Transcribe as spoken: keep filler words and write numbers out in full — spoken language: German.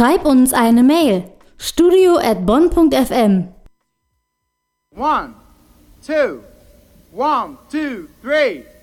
Schreib uns eine Mail. studio at bonn punkt f m. One, two, one, two, three.